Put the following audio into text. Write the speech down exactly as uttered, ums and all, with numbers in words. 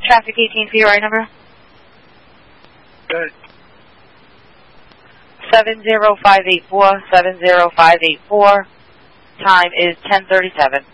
Traffic eighteen P R I number. Good. seven zero five eight four, seven zero five eight four. Time is ten thirty-seven.